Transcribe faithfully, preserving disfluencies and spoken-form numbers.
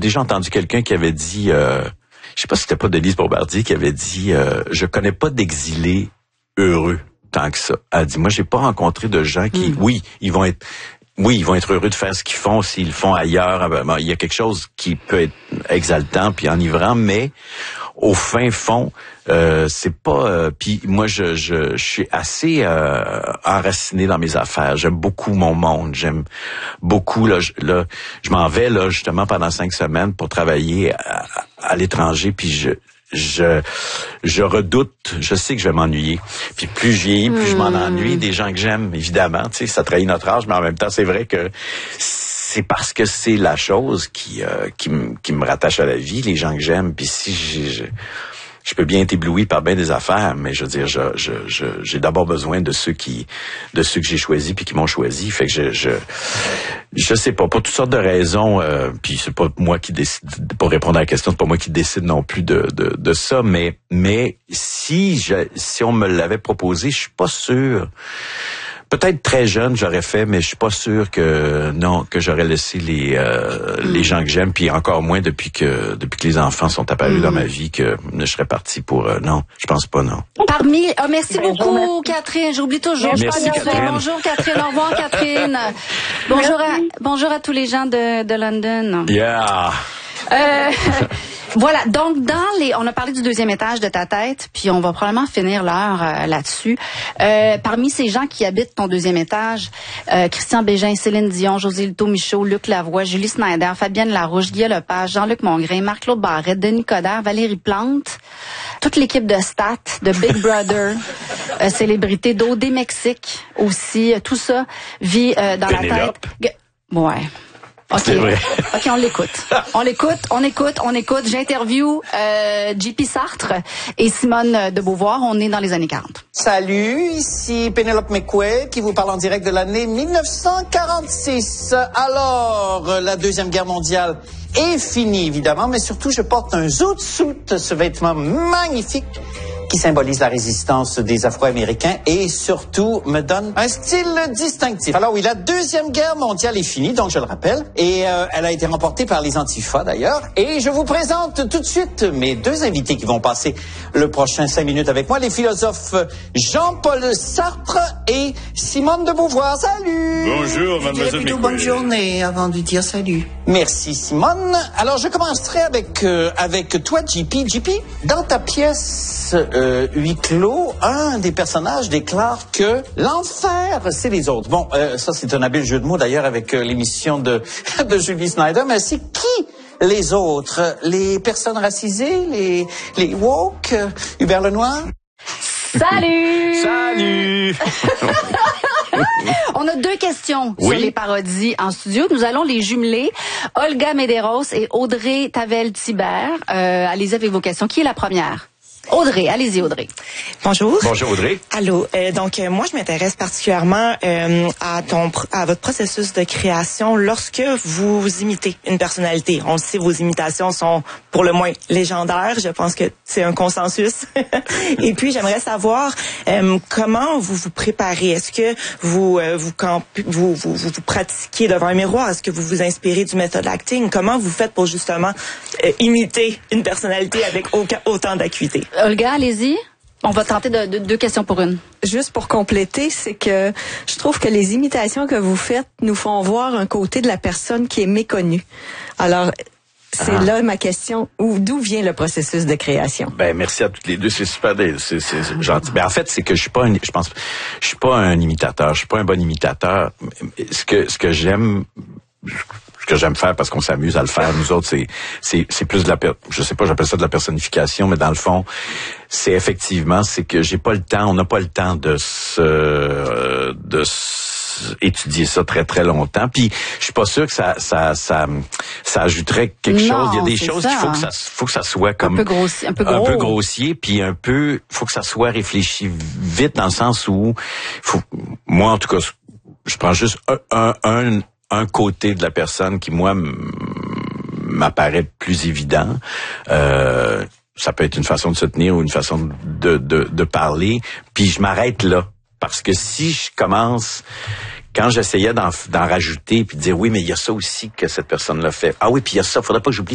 déjà entendu quelqu'un qui avait dit, euh, je sais pas si c'était pas Denise Bombardier qui avait dit, euh, je connais pas d'exilés heureux tant que ça. Elle a dit, moi j'ai pas rencontré de gens qui, mm. oui, ils vont être Oui, ils vont être heureux de faire ce qu'ils font. S'ils le font ailleurs, ben, il y a quelque chose qui peut être exaltant puis enivrant, mais au fin fond, euh, c'est pas. Euh, puis moi, je, je, je suis assez euh, enraciné dans mes affaires. J'aime beaucoup mon monde. J'aime beaucoup là. Je, là, je m'en vais là justement pendant cinq semaines pour travailler à, à l'étranger. Puis je. Je je redoute, je sais que je vais m'ennuyer. Puis plus je vieillis, plus mmh. je m'en ennuie des gens que j'aime, évidemment. Tu sais, ça trahit notre âge, mais en même temps, c'est vrai que c'est parce que c'est la chose qui euh, qui, m- qui me rattache à la vie, les gens que j'aime. Puis si j'ai, je, je peux bien être ébloui par bien des affaires, mais je veux dire, je, je, je, j'ai d'abord besoin de ceux qui, de ceux que j'ai choisis puis qui m'ont choisi. Fait que je, je, je sais pas, pour toutes sortes de raisons. Euh, puis c'est pas moi qui décide, pour répondre à la question, c'est pas moi qui décide non plus de, de, de ça. Mais, mais si je, si on me l'avait proposé, je suis pas sûr. Peut-être très jeune, j'aurais fait, mais je suis pas sûr que non que j'aurais laissé les euh, mm. les gens que j'aime, puis encore moins depuis que depuis que les enfants sont apparus mm. dans ma vie que je serais parti pour euh, non, je pense pas non. Parmi, oh, merci beaucoup merci. Catherine, j'oublie toujours. Merci, je Catherine. Bonjour Catherine, au revoir Catherine. Bonjour à bonjour à tous les gens de de London. Yeah. Euh, voilà, donc dans les, on a parlé du deuxième étage de ta tête, puis on va probablement finir l'heure euh, là-dessus. Euh, parmi ces gens qui habitent ton deuxième étage, euh, Christian Bégin, Céline Dion, José Lito Michaud, Luc Lavoie, Julie Snyder, Fabienne Larouche, Guy Lepage, Jean-Luc Mongrain, Marc-Claude Barrette, Denis Coderre, Valérie Plante, toute l'équipe de Stat, de Big Brother, euh, célébrité d'O D Mexique aussi, euh, tout ça vit euh, dans Pénélope. la tête. Ouais. OK. C'est vrai. OK, on l'écoute. On l'écoute, on écoute, on écoute. J'interview euh, J P Sartre et Simone de Beauvoir. On est dans les années quarante. Salut, ici Pénélope McQuaid qui vous parle en direct de l'année dix-neuf cent quarante-six. Alors, la Deuxième Guerre mondiale est finie, évidemment, mais surtout, je porte un zoot suit, ce vêtement magnifique qui symbolise la résistance des Afro-Américains et surtout me donne un style distinctif. Alors oui, la Deuxième Guerre mondiale est finie, donc je le rappelle, et euh, elle a été remportée par les Antifas d'ailleurs. Et je vous présente tout de suite mes deux invités qui vont passer le prochain cinq minutes avec moi, les philosophes Jean-Paul Sartre et Simone de Beauvoir. Salut! Bonjour, mademoiselle plutôt bonne journée avant de dire salut. Merci Simone. Alors je commencerai avec euh, avec toi J P. J P, dans ta pièce euh, huis clos, un des personnages déclare que l'enfer c'est les autres. Bon, euh, ça c'est un habile jeu de mots d'ailleurs avec euh, l'émission de de Julie Snyder, mais c'est qui les autres? Les personnes racisées, les les woke, euh, Hubert Lenoir? Salut! Salut! On a deux questions oui. sur les parodies en studio. Nous allons les jumeler. Olga Medeiros et Audrey Tavel-Thibert. Euh, allez-y avec vos questions. Qui est la première? Audrey, allez-y Audrey. Bonjour. Bonjour Audrey. Allô. Euh, donc euh, moi je m'intéresse particulièrement euh, à ton à votre processus de création lorsque vous imitez une personnalité. On le sait, vos imitations sont pour le moins légendaires. Je pense que c'est un consensus. Et puis j'aimerais savoir euh, comment vous vous préparez. Est-ce que vous euh, vous, camp- vous, vous vous vous pratiquez devant un miroir? Est-ce que vous vous inspirez du méthode acting? Comment vous faites pour justement euh, imiter une personnalité avec aucun, autant d'acuité? Olga, allez-y. On va tenter de, de, deux questions pour une. Juste pour compléter, c'est que je trouve que les imitations que vous faites nous font voir un côté de la personne qui est méconnue. Alors, c'est ah. là ma question. Où, d'où vient le processus de création? Ben, merci à toutes les deux. C'est super, c'est, c'est gentil. Ben, en fait, c'est que je suis pas un, je pense, je suis pas un imitateur. Je suis pas un bon imitateur. Ce que, ce que j'aime, ce que j'aime faire parce qu'on s'amuse à le faire, nous autres, c'est, c'est, c'est plus de la, je sais pas, j'appelle ça de la personnification, mais dans le fond, c'est effectivement, c'est que j'ai pas le temps, on n'a pas le temps de se, de se, étudier ça très très longtemps. Puis je suis pas sûr que ça ça ça ça ajouterait quelque non, chose. Il y a des choses ça, qu'il faut hein. que ça faut que ça soit comme un peu grossier, un peu, un gros. peu grossier, puis un peu faut que ça soit réfléchi vite dans le sens où faut moi en tout cas je prends juste un un un, un côté de la personne qui moi m'apparaît plus évident. Euh, ça peut être une façon de se tenir ou une façon de de, de parler. Puis je m'arrête là. Parce que si je commence, quand j'essayais d'en, d'en rajouter puis de dire oui, mais il y a ça aussi que cette personne-là fait. Ah oui, puis il y a ça, faudrait pas que j'oublie